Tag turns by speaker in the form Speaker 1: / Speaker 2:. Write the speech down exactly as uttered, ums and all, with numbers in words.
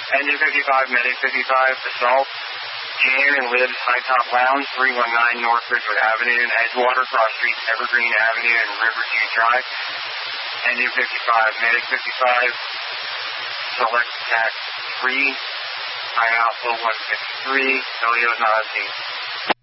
Speaker 1: Engine fifty-five, Medic fifty-five, Assault. Jan and Libs, High Top Lounge, three one nine North Ridgewood Avenue and Edgewater, Cross Street, Evergreen Avenue, and Riverview Drive. Engine fifty-five, Medic fifty-five, Select Tax three, High Alpha one fifty-three, Elio not seen.